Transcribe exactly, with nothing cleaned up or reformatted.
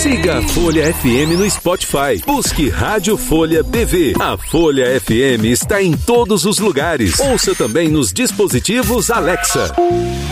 Siga a Folha F M no Spotify. Busque Rádio Folha B V. A Folha F M está em todos os lugares. Ouça também nos dispositivos Alexa.